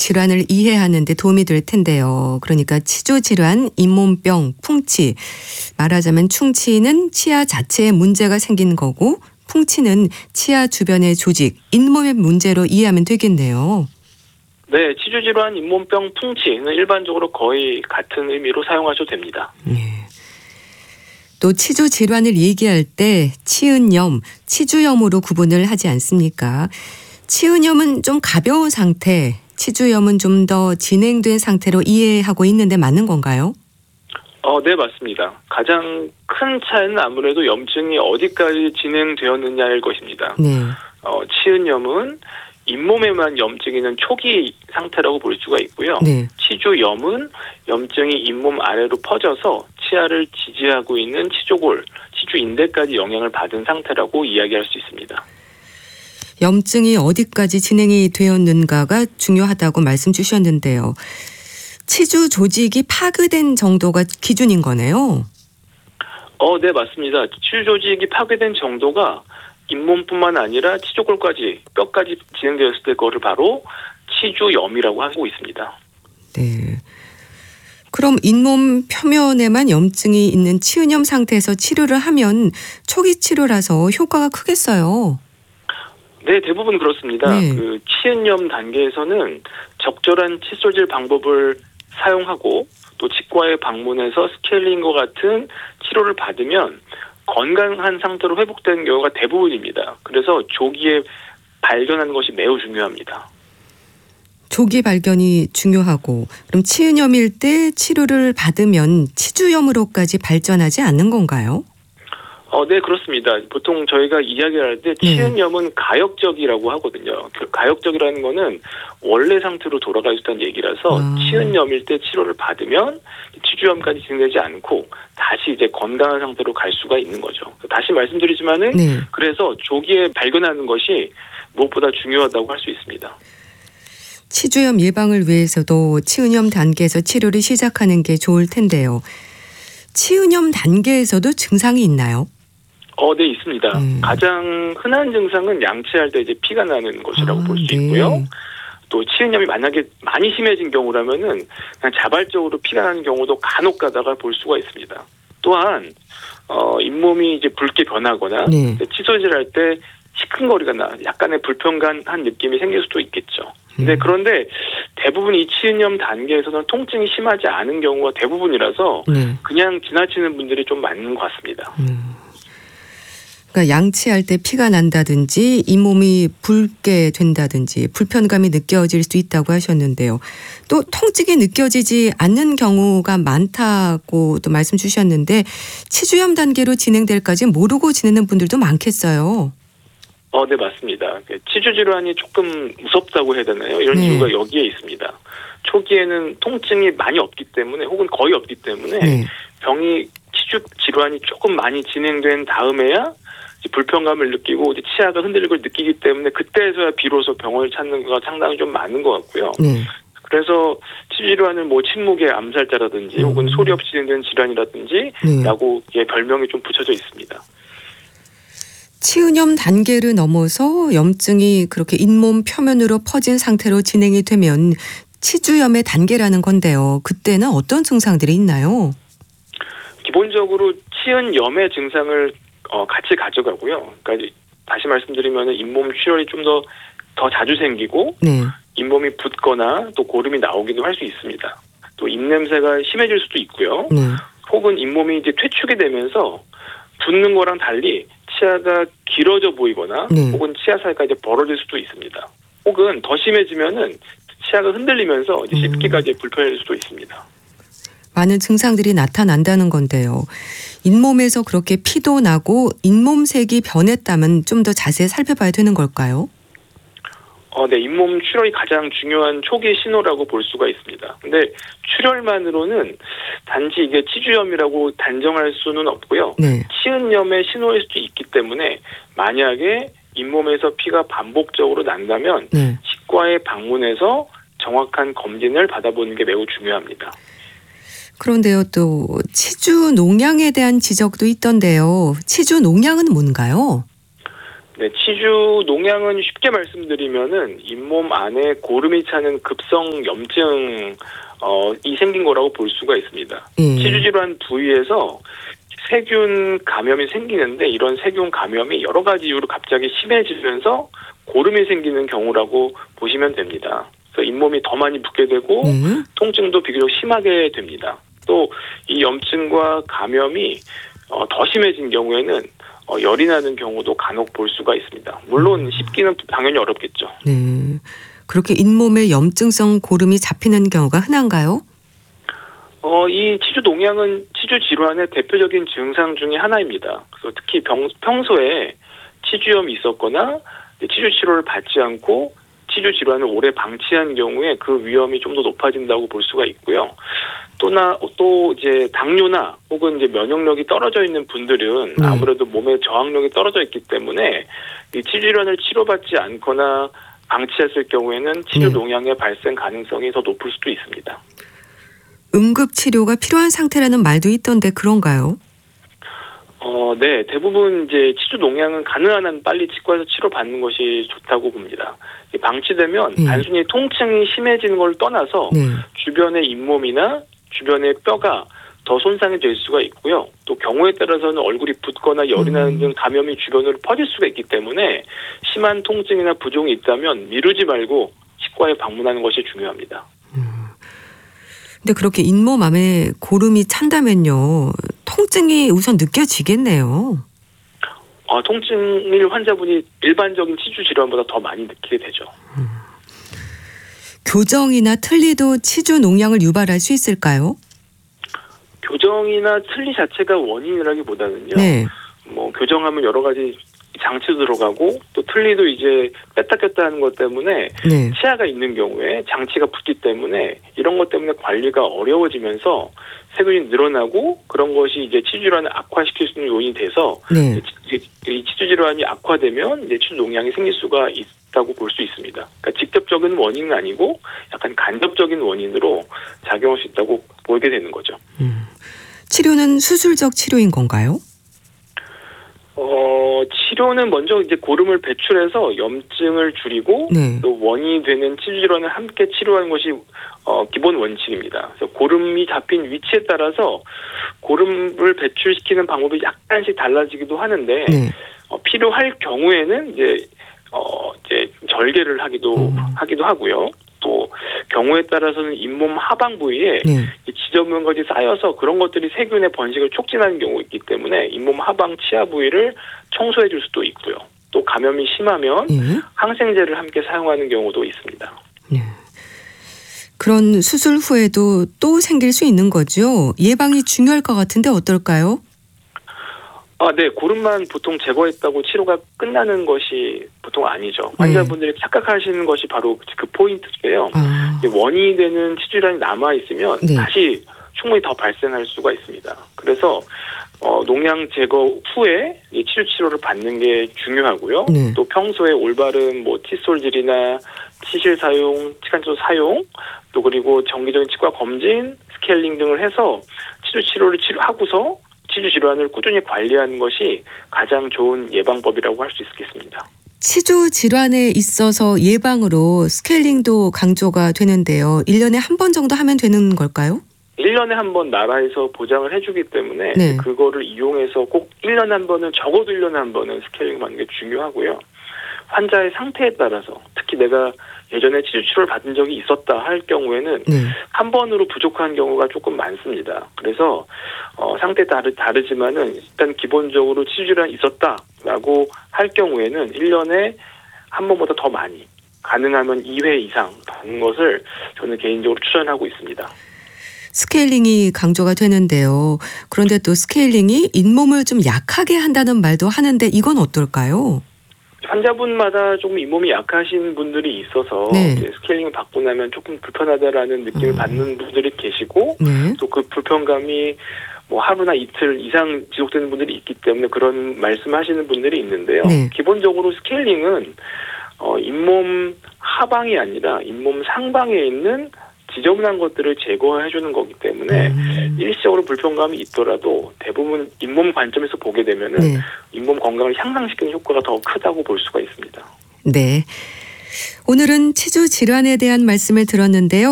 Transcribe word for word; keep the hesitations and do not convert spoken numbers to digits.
질환을 이해하는 데 도움이 될 텐데요. 그러니까 치주 질환, 잇몸병, 풍치. 말하자면 충치는 치아 자체에 문제가 생긴 거고 풍치는 치아 주변의 조직, 잇몸의 문제로 이해하면 되겠네요. 네, 치주 질환, 잇몸병, 풍치는 일반적으로 거의 같은 의미로 사용하셔도 됩니다. 네. 또 치주 질환을 얘기할 때 치은염, 치주염으로 구분을 하지 않습니까? 치은염은 좀 가벼운 상태, 치주염은 좀 더 진행된 상태로 이해하고 있는데 맞는 건가요? 어, 네, 맞습니다. 가장 큰 차이는 아무래도 염증이 어디까지 진행되었느냐일 것입니다. 네. 어, 치은염은 잇몸에만 염증이 있는 초기 상태라고 볼 수가 있고요. 네. 치주염은 염증이 잇몸 아래로 퍼져서 치아를 지지하고 있는 치조골, 치주인대까지 영향을 받은 상태라고 이야기할 수 있습니다. 염증이 어디까지 진행이 되었는가가 중요하다고 말씀 주셨는데요. 치주 조직이 파괴된 정도가 기준인 거네요. 어, 네, 맞습니다. 치주 조직이 파괴된 정도가 잇몸뿐만 아니라 치조골까지, 뼈까지 진행되었을 때 그거를 바로 치주염이라고 하고 있습니다. 네. 그럼 잇몸 표면에만 염증이 있는 치은염 상태에서 치료를 하면 초기 치료라서 효과가 크겠어요. 네, 대부분 그렇습니다. 네. 그 치은염 단계에서는 적절한 칫솔질 방법을 사용하고 또 치과에 방문해서 스케일링과 같은 치료를 받으면 건강한 상태로 회복되는 경우가 대부분입니다. 그래서 조기에 발견하는 것이 매우 중요합니다. 조기 발견이 중요하고 그럼 치은염일 때 치료를 받으면 치주염으로까지 발전하지 않는 건가요? 어, 네, 그렇습니다. 보통 저희가 이야기할 때 치은염은 가역적이라고 하거든요. 그 가역적이라는 거는 원래 상태로 돌아갈 수 있다는 얘기라서 아. 치은염일 때 치료를 받으면 치주염까지 진행되지 않고 다시 이제 건강한 상태로 갈 수가 있는 거죠. 다시 말씀드리지만은 네. 그래서 조기에 발견하는 것이 무엇보다 중요하다고 할 수 있습니다. 치주염 예방을 위해서도 치은염 단계에서 치료를 시작하는 게 좋을 텐데요. 치은염 단계에서도 증상이 있나요? 어, 네, 있습니다. 음. 가장 흔한 증상은 양치할 때 이제 피가 나는 것이라고 아, 볼 수 네. 있고요. 또 치은염이 만약에 많이 심해진 경우라면은 그냥 자발적으로 피가 나는 경우도 간혹 가다가 볼 수가 있습니다. 또한 어, 잇몸이 이제 붉게 변하거나 네. 칫솔질할 때 시큰거리가 나 약간의 불편한 느낌이 생길 수도 있겠죠. 근데 음. 그런데 대부분 이 치은염 단계에서는 통증이 심하지 않은 경우가 대부분이라서 네. 그냥 지나치는 분들이 좀 많은 것 같습니다. 음. 그러니까 양치할 때 피가 난다든지 잇몸이 붉게 된다든지 불편감이 느껴질 수 있다고 하셨는데요. 또 통증이 느껴지지 않는 경우가 많다고 또 말씀 주셨는데 치주염 단계로 진행될까지 모르고 지내는 분들도 많겠어요. 어, 네, 맞습니다. 치주 질환이 조금 무섭다고 해야 되나요? 이런 네. 이유가 여기에 있습니다. 초기에는 통증이 많이 없기 때문에 혹은 거의 없기 때문에 네. 병이 치주 질환이 조금 많이 진행된 다음에야 불편감을 느끼고 이제 치아가 흔들리는 걸 느끼기 때문에 그때서야 비로소 병원을 찾는 거가 상당히 좀 많은 것 같고요. 네. 그래서 치주 질환은 뭐 침묵의 암살자라든지 음. 혹은 소리 없이 진행되는 질환이라든지 네. 라고 별명이 좀 붙여져 있습니다. 치은염 단계를 넘어서 염증이 그렇게 잇몸 표면으로 퍼진 상태로 진행이 되면 치주염의 단계라는 건데요. 그때는 어떤 증상들이 있나요? 기본적으로 치은염의 증상을 어, 같이 가져가고요. 그러니까 다시 말씀드리면 잇몸 출혈이 좀 더 더 자주 생기고 네. 잇몸이 붓거나 또 고름이 나오기도 할 수 있습니다. 또 입냄새가 심해질 수도 있고요. 네. 혹은 잇몸이 이제 퇴축이 되면서 붓는 거랑 달리 치아가 길어져 보이거나 네. 혹은 치아 사이가 이제 벌어질 수도 있습니다. 혹은 더 심해지면은 치아가 흔들리면서 이제 씹기까지 불편해질 수도 있습니다. 많은 증상들이 나타난다는 건데요. 잇몸에서 그렇게 피도 나고 잇몸색이 변했다면 좀 더 자세히 살펴봐야 되는 걸까요? 어, 네, 잇몸 출혈이 가장 중요한 초기 신호라고 볼 수가 있습니다. 근데 출혈만으로는 단지 이게 치주염이라고 단정할 수는 없고요. 네. 치은염의 신호일 수도 있기 때문에 만약에 잇몸에서 피가 반복적으로 난다면 네. 치과에 방문해서 정확한 검진을 받아보는 게 매우 중요합니다. 그런데요, 또 치주 농양에 대한 지적도 있던데요. 치주 농양은 뭔가요? 네, 치주 농양은 쉽게 말씀드리면은 잇몸 안에 고름이 차는 급성 염증 어, 이 생긴 거라고 볼 수가 있습니다. 예. 치주 질환 부위에서 세균 감염이 생기는데 이런 세균 감염이 여러 가지 이유로 갑자기 심해지면서 고름이 생기는 경우라고 보시면 됩니다. 그래서 잇몸이 더 많이 붓게 되고 네. 통증도 비교적 심하게 됩니다. 또 이 염증과 감염이 어, 더 심해진 경우에는 어, 열이 나는 경우도 간혹 볼 수가 있습니다. 물론 씹기는 당연히 어렵겠죠. 네. 그렇게 잇몸에 염증성 고름이 잡히는 경우가 흔한가요? 어, 이 치주 농양은 치주 질환의 대표적인 증상 중에 하나입니다. 그래서 특히 병, 평소에 치주염이 있었거나 치주 치료를 받지 않고 치주 질환을 오래 방치한 경우에 그 위험이 좀 더 높아진다고 볼 수가 있고요. 또나 또 이제 당뇨나 혹은 이제 면역력이 떨어져 있는 분들은 네. 아무래도 몸의 저항력이 떨어져 있기 때문에 이 치주 질환을 치료받지 않거나 방치했을 경우에는 치주 네. 농양의 발생 가능성이 더 높을 수도 있습니다. 응급 치료가 필요한 상태라는 말도 있던데 그런가요? 어, 네. 대부분 이제 치주 농양은 가능한 한 빨리 치과에서 치료받는 것이 좋다고 봅니다. 방치되면 네. 단순히 통증이 심해지는 걸 떠나서 네. 주변의 잇몸이나 주변의 뼈가 더 손상이 될 수가 있고요. 또 경우에 따라서는 얼굴이 붓거나 열이 음. 나는 등 감염이 주변으로 퍼질 수가 있기 때문에 심한 통증이나 부종이 있다면 미루지 말고 치과에 방문하는 것이 중요합니다. 근데 그렇게 잇몸 안에 고름이 찬다면요. 통증이 우선 느껴지겠네요. 어, 통증을 환자분이 일반적인 치주 질환보다 더 많이 느끼게 되죠. 교정이나 틀니도 치주 농양을 유발할 수 있을까요? 교정이나 틀니 자체가 원인이라기보다는요. 네. 뭐 교정하면 여러 가지 장치도 들어가고 또 틀니도 이제 뺐다 꼈다 하는 것 때문에 네. 치아가 있는 경우에 장치가 붙기 때문에 이런 것 때문에 관리가 어려워지면서 세균이 늘어나고 그런 것이 이제 치주 질환을 악화시킬 수 있는 요인이 돼서 네. 이 치주 질환이 악화되면 이제 치주 농양이 생길 수가 있다고 볼 수 있습니다. 그러니까 직접적인 원인은 아니고 약간 간접적인 원인으로 작용할 수 있다고 보게 되는 거죠. 음. 치료는 수술적 치료인 건가요? 어, 치료는 먼저 이제 고름을 배출해서 염증을 줄이고 네. 또 원인이 되는 치주 질환을 함께 치료하는 것이 어, 기본 원칙입니다. 그래서 고름이 잡힌 위치에 따라서 고름을 배출시키는 방법이 약간씩 달라지기도 하는데 네. 어, 필요할 경우에는 이제 어, 이제 절개를 하기도 음. 하기도 하고요. 또 경우에 따라서는 잇몸 하방 부위에 네. 지저분한 것이 쌓여서 그런 것들이 세균의 번식을 촉진하는 경우가 있기 때문에 잇몸 하방 치아 부위를 청소해 줄 수도 있고요. 또 감염이 심하면 네. 항생제를 함께 사용하는 경우도 있습니다. 네. 그런 수술 후에도 또 생길 수 있는 거죠. 예방이 중요할 것 같은데 어떨까요? 아, 네. 고름만 보통 제거했다고 치료가 끝나는 것이 보통 아니죠. 환자분들이 착각하시는 것이 바로 그 포인트인데요. 아. 원인이 되는 치주 질환이 남아있으면 네. 다시 충분히 더 발생할 수가 있습니다. 그래서 어, 농양 제거 후에 이 치주 치료를 받는 게 중요하고요. 네. 또 평소에 올바른 뭐 칫솔질이나 치실 사용, 치간칫솔 사용, 또 그리고 정기적인 치과 검진, 스케일링 등을 해서 치주 치료를 치료하고서 치주 질환을 꾸준히 관리하는 것이 가장 좋은 예방법이라고 할 수 있겠습니다. 치주 질환에 있어서 예방으로 스케일링도 강조가 되는데요. 일 년에 한 번 정도 하면 되는 걸까요? 일 년에 한 번 나라에서 보장을 해주기 때문에 네. 그거를 이용해서 꼭 일 년에 한 번은 적어도 일 년에 한 번은 스케일링 받는 게 중요하고요. 환자의 상태에 따라서 특히 내가 예전에 치주 치료를 받은 적이 있었다 할 경우에는 네. 한 번으로 부족한 경우가 조금 많습니다. 그래서 어, 상태 다르, 다르지만은 일단 기본적으로 치주 질환이 있었다라고 할 경우에는 일 년에 한 번보다 더 많이 가능하면 이 회 이상 받는 것을 저는 개인적으로 추천하고 있습니다. 스케일링이 강조가 되는데요. 그런데 또 스케일링이 잇몸을 좀 약하게 한다는 말도 하는데 이건 어떨까요? 환자분마다 조금 잇몸이 약하신 분들이 있어서 네. 이제 스케일링을 받고 나면 조금 불편하다라는 느낌을 음. 받는 분들이 계시고 네. 또 그 불편감이 뭐 하루나 이틀 이상 지속되는 분들이 있기 때문에 그런 말씀하시는 분들이 있는데요. 네. 기본적으로 스케일링은 어, 잇몸 하방이 아니라 잇몸 상방에 있는 지저분한 것들을 제거해 주는 거기 때문에 음. 일시적으로 불편감이 있더라도 대부분 잇몸 관점에서 보게 되면은 네. 잇몸 건강을 향상시키는 효과가 더 크다고 볼 수가 있습니다. 네. 오늘은 치주 질환에 대한 말씀을 들었는데요.